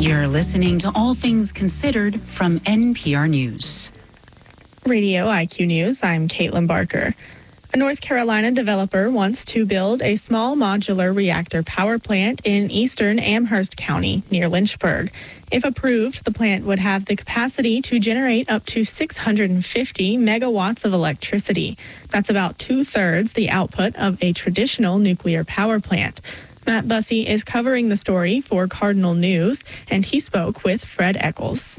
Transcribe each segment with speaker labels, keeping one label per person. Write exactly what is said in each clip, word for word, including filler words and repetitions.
Speaker 1: You're listening to All Things Considered from N P R News.
Speaker 2: Radio I Q News, I'm Caitlin Barker. A North Carolina developer wants to build a small modular reactor power plant in eastern Amherst County near Lynchburg. If approved, the plant would have the capacity to generate up to six hundred fifty megawatts of electricity. That's about two-thirds the output of a traditional nuclear power plant. Matt Bussey is covering the story for Cardinal News, and he spoke with Fred Eccles.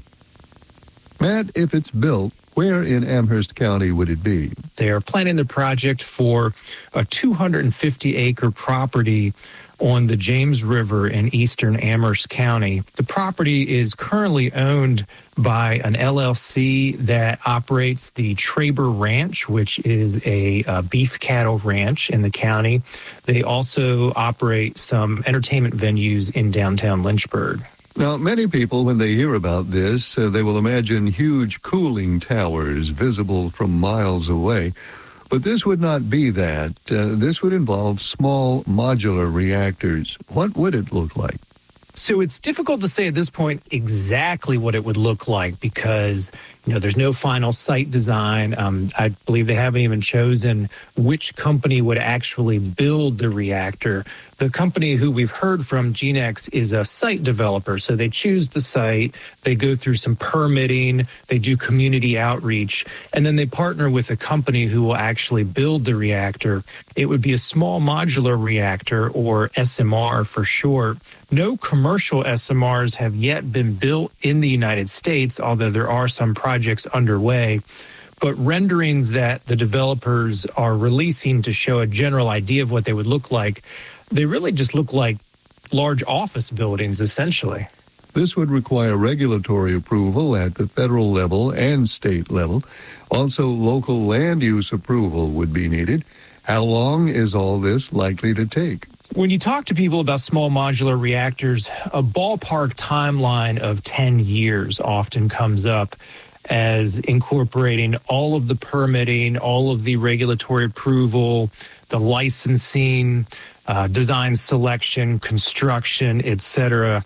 Speaker 3: Matt, if it's built, where in Amherst County would it be?
Speaker 4: They are planning the project for a two hundred fifty acre property on the James River in eastern Amherst County. The property is currently owned by an L L C that operates the Traber Ranch, which is a uh, beef cattle ranch in the county. They also operate some entertainment venues in downtown Lynchburg.
Speaker 3: Now, many people, when they hear about this, uh, they will imagine huge cooling towers visible from miles away. But this would not be that. Uh, this would involve small modular reactors. What would it look like?
Speaker 4: So it's difficult to say at this point exactly what it would look like because, you know, there's no final site design. Um, I believe they haven't even chosen which company would actually build the reactor. The company who we've heard from, Genex, is a site developer. So they choose the site, they go through some permitting, they do community outreach, and then they partner with a company who will actually build the reactor. It would be a small modular reactor, or S M R for short. No commercial S M Rs have yet been built in the United States, although there are some projects underway. But renderings that the developers are releasing to show a general idea of what they would look like, they really just look like large office buildings, essentially.
Speaker 3: This would require regulatory approval at the federal level and state level. Also, local land use approval would be needed. How long is all this likely to take?
Speaker 4: When you talk to people about small modular reactors, a ballpark timeline of ten years often comes up as incorporating all of the permitting, all of the regulatory approval, the licensing, uh, design selection, construction, et cetera.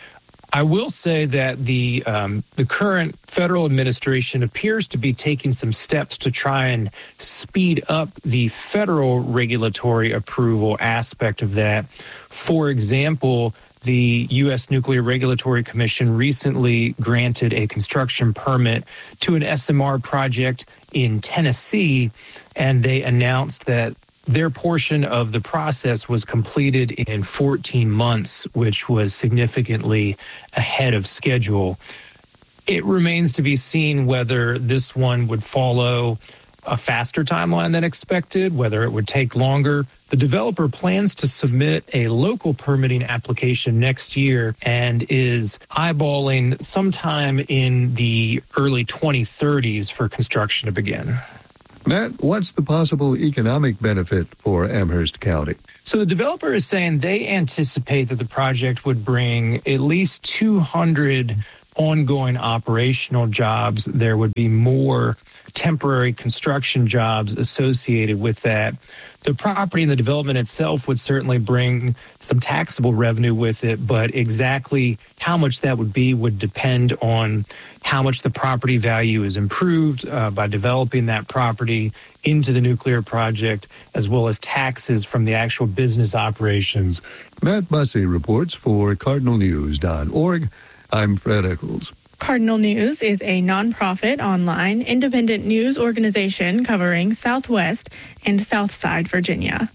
Speaker 4: I will say that the um, the current federal administration appears to be taking some steps to try and speed up the federal regulatory approval aspect of that. For example, the U S Nuclear Regulatory Commission recently granted a construction permit to an S M R project in Tennessee, and they announced that their portion of the process was completed in fourteen months, which was significantly ahead of schedule. It remains to be seen whether this one would follow a faster timeline than expected, whether it would take longer. The developer plans to submit a local permitting application next year and is eyeballing sometime in the early twenty thirties for construction to begin.
Speaker 3: Matt, what's the possible economic benefit for Amherst County?
Speaker 4: So the developer is saying they anticipate that the project would bring at least two hundred ongoing operational jobs. There would be more temporary construction jobs associated with that. The property and the development itself would certainly bring some taxable revenue with it, but exactly how much that would be would depend on how much the property value is improved uh, by developing that property into the nuclear project, as well as taxes from the actual business operations.
Speaker 3: Matt Bussey reports for Cardinal News dot org. I'm Fred Eccles.
Speaker 2: Cardinal News is a nonprofit online independent news organization covering Southwest and Southside Virginia.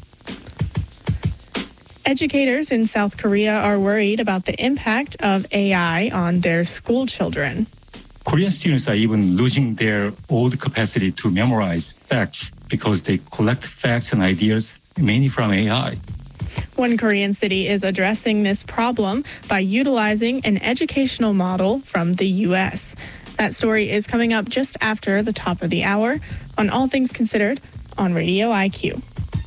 Speaker 2: Educators in South Korea are worried about the impact of A I on their school children.
Speaker 5: Korean students are even losing their old capacity to memorize facts because they collect facts and ideas mainly from A I.
Speaker 2: One Korean city is addressing this problem by utilizing an educational model from the U S. That story is coming up just after the top of the hour on All Things Considered on Radio I Q.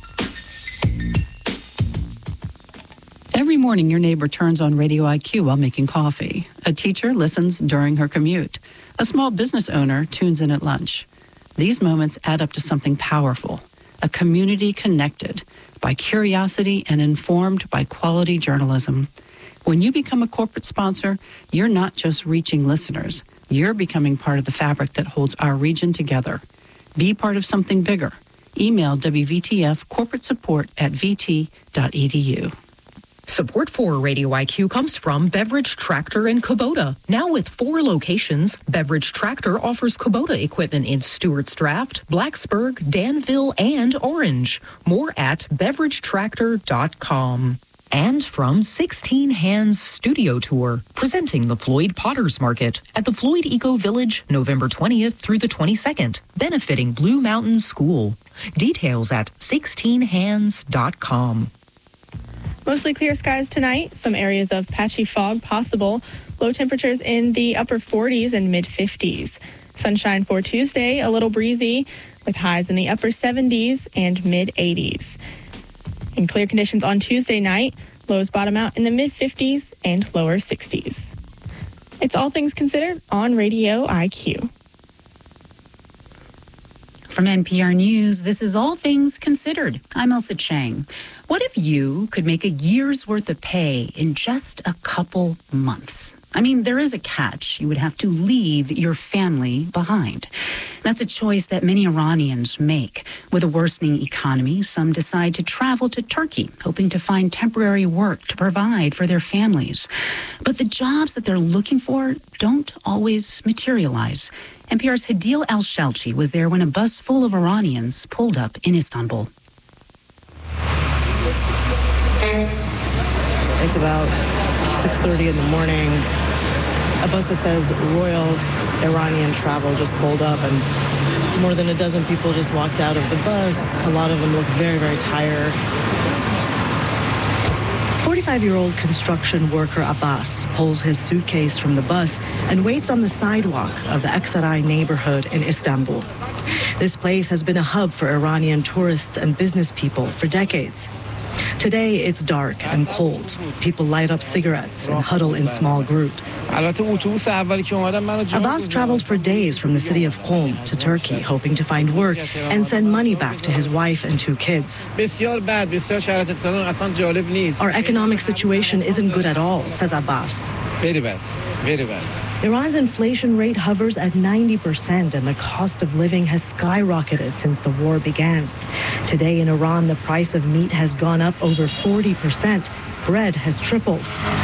Speaker 1: Every morning, your neighbor turns on Radio I Q while making coffee. A teacher listens during her commute. A small business owner tunes in at lunch. These moments add up to something powerful, a community connected by curiosity and informed by quality journalism. When you become a corporate sponsor, you're not just reaching listeners. You're becoming part of the fabric that holds our region together. Be part of something bigger. Email W V T F corporate support at v t dot e d u.
Speaker 6: Support for Radio I Q comes from Beverage Tractor in Kubota. Now with four locations, Beverage Tractor offers Kubota equipment in Stewart's Draft, Blacksburg, Danville, and Orange. More at beverage tractor dot com. And from sixteen Hands Studio Tour, presenting the Floyd Potters Market at the Floyd Eco Village, November twentieth through the twenty-second, benefiting Blue Mountain School. Details at sixteen hands dot com.
Speaker 2: Mostly clear skies tonight. Some areas of patchy fog possible. Low temperatures in the upper forties and mid fifties. Sunshine for Tuesday, a little breezy with highs in the upper seventies and mid eighties. And clear conditions on Tuesday night. Lows bottom out in the mid fifties and lower sixties. It's All Things Considered on Radio I Q.
Speaker 7: From N P R News, this is All Things Considered. I'm Elsa Chang. What if you could make a year's worth of pay in just a couple months? I mean, there is a catch. You would have to leave your family behind. That's a choice that many Iranians make. With a worsening economy, some decide to travel to Turkey, hoping to find temporary work to provide for their families. But the jobs that they're looking for don't always materialize. N P R's Hadil Al-Shalchi was there when a bus full of Iranians pulled up in Istanbul.
Speaker 8: It's about six thirty in the morning. A bus that says Royal Iranian Travel just pulled up, and more than a dozen people just walked out of the bus. A lot of them look very, very tired. forty-five-year-old construction worker Abbas pulls his suitcase from the bus and waits on the sidewalk of the Aksaray neighborhood in Istanbul. This place has been a hub for Iranian tourists and business people for decades. Today, it's dark and cold. People light up cigarettes and huddle in small groups. Abbas traveled for days from the city of Qom to Turkey, hoping to find work and send money back to his wife and two kids. Our economic situation isn't good at all, says Abbas.
Speaker 9: Very bad. Very bad.
Speaker 8: Iran's inflation rate hovers at ninety percent, and the cost of living has skyrocketed since the war began. Today in Iran, the price of meat has gone up over forty percent. Bread has tripled.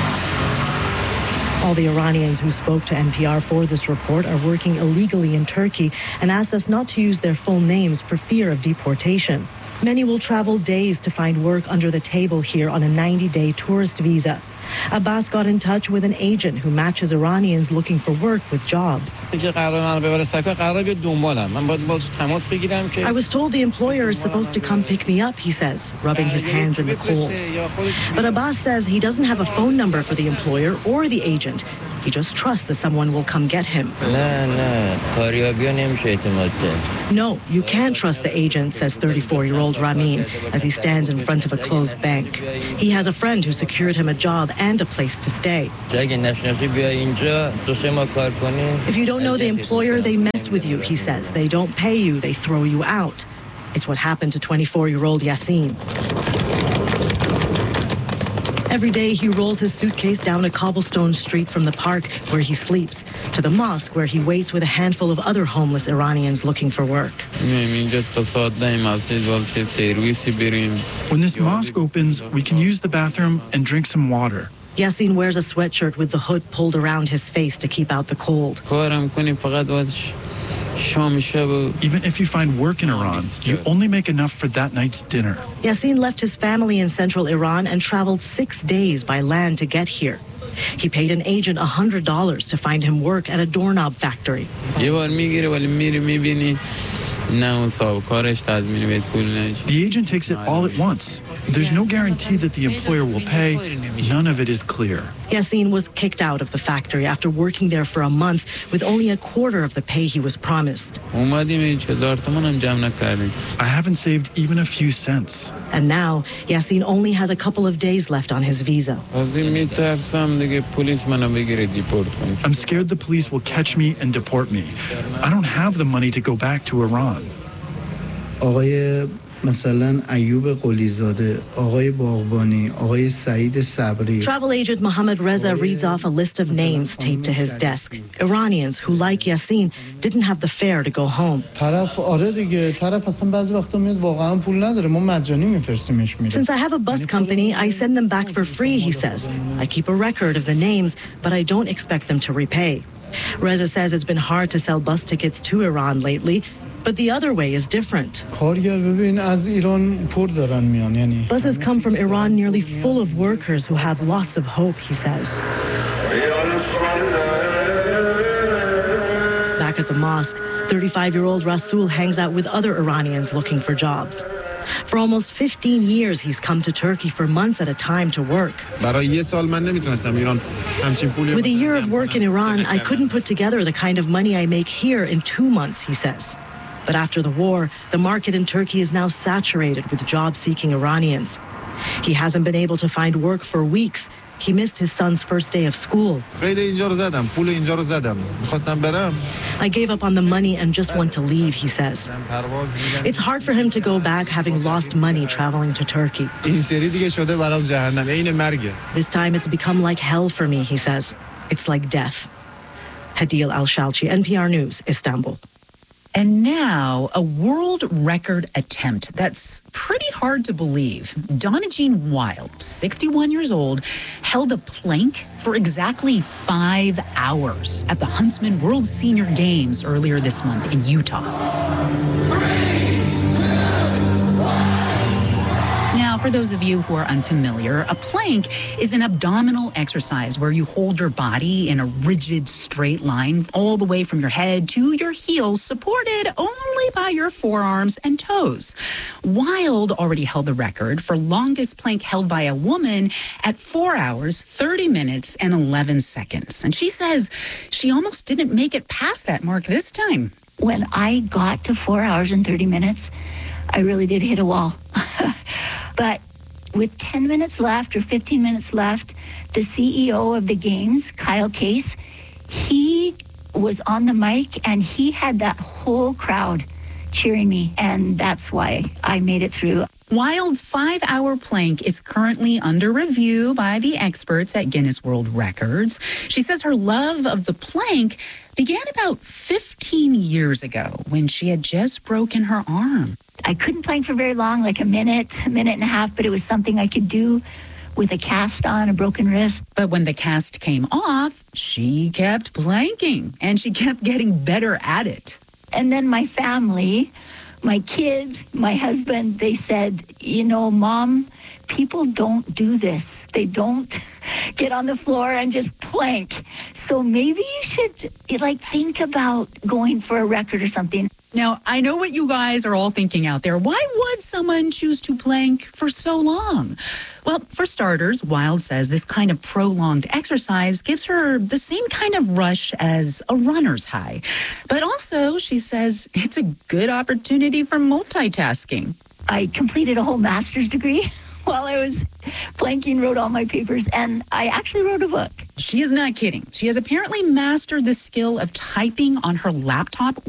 Speaker 8: All the Iranians who spoke to N P R for this report are working illegally in Turkey and asked us not to use their full names for fear of deportation. Many will travel days to find work under the table here on a ninety-day tourist visa. Abbas got in touch with an agent who matches Iranians looking for work with jobs. I was told the employer is supposed to come pick me up, he says, rubbing his hands in the cold. But Abbas says he doesn't have a phone number for the employer or the agent. He just trusts that someone will come get him. No, you can't trust the agent, says thirty-four-year-old Ramin, as he stands in front of a closed bank. He has a friend who secured him a job and a place to stay. If you don't know the employer, they mess with you, he says. They don't pay you, they throw you out. It's what happened to twenty-four-year-old Yasin. Every day, he rolls his suitcase down a cobblestone street from the park where he sleeps to the mosque where he waits with a handful of other homeless Iranians looking for work.
Speaker 10: When this mosque opens, we can use the bathroom and drink some water.
Speaker 8: Yasin wears a sweatshirt with the hood pulled around his face to keep out the cold.
Speaker 10: Even if you find work in Iran, you only make enough for that night's dinner.
Speaker 8: Yasin left his family in central Iran and traveled six days by land to get here. He paid an agent one hundred dollars to find him work at a doorknob factory.
Speaker 10: The agent takes it all at once. There's no guarantee that the employer will pay. None of it is clear.
Speaker 8: Yasin was kicked out of the factory after working there for a month with only a quarter of the pay he was promised.
Speaker 10: I haven't saved even a few cents.
Speaker 8: And now, Yasin only has a couple of days left on his visa.
Speaker 10: I'm scared the police will catch me and deport me. I don't have the money to go back to Iran.
Speaker 9: مثلا ایوب قلیزاده، آقای باغبانی، آقای سعید صبری.
Speaker 8: Travel agent Mohammed Reza reads off a list of names taped to his desk. Iranians who, like Yassin, didn't have the fare to go home.
Speaker 9: طرف آره دیگه، طرف اصلا بعضی وقتا میاد واقعا پول نداره، ما مجانی میفرستیمش میره.
Speaker 8: Since I have a bus company, I send them back for free, he says. I keep a record of the names, but I don't expect them to repay. Reza says it's been hard to sell bus tickets to Iran lately, but the other way is different.
Speaker 9: کارگر ببین از ایران پر دارن میان یعنی.
Speaker 8: Buses come from Iran nearly full of workers who have lots of hope, he says. Back at the mosque, thirty-five-year-old Rasul hangs out with other Iranians looking for jobs. For almost fifteen years, he's come to Turkey for months at a time to work. With a year of work in Iran, I couldn't put together the kind of money I make here in two months, he says. But after the war, the market in Turkey is now saturated with job-seeking Iranians. He hasn't been able to find work for weeks. He missed his son's first day of school. I gave up on the money and just want to leave, he says. It's hard for him to go back having lost money traveling to Turkey. This time it's become like hell for me, he says. It's like death. Hadil Al-Shalchi, N P R News, Istanbul.
Speaker 7: And now, a world record attempt that's pretty hard to believe. Donna Jean Wild, sixty-one years old, held a plank for exactly five hours at the Huntsman World Senior Games earlier this month in Utah. Now, for those of you who are unfamiliar, a plank is an abdominal exercise where you hold your body in a rigid, straight line all the way from your head to your heels, supported only by your forearms and toes. Wild already held the record for longest plank held by a woman at four hours, thirty minutes, and eleven seconds. And she says she almost didn't make it past that mark this time.
Speaker 11: When I got to four hours and thirty minutes, I really did hit a wall. But with ten minutes left or fifteen minutes left, the C E O of the games, Kyle Case, he was on the mic and he had that whole crowd cheering me. And that's why I made it through.
Speaker 7: Wild's five-hour plank is currently under review by the experts at Guinness World Records. She says her love of the plank began about fifteen years ago when she had just broken her arm.
Speaker 11: I couldn't plank for very long, like a minute, a minute and a half, but it was something I could do with a cast on, a broken wrist.
Speaker 7: But when the cast came off, she kept planking, and she kept getting better at it.
Speaker 11: And then my family, my kids, my husband, they said, you know, Mom, people don't do this. They don't get on the floor and just plank. So maybe you should, like, think about going for a record or something.
Speaker 7: Now, I know what you guys are all thinking out there. Why would someone choose to plank for so long? Well, for starters, Wild says this kind of prolonged exercise gives her the same kind of rush as a runner's high. But also, she says it's a good opportunity for multitasking.
Speaker 11: I completed a whole master's degree while I was planking, wrote all my papers, and I actually wrote a book.
Speaker 7: She is not kidding. She has apparently mastered the skill of typing on her laptop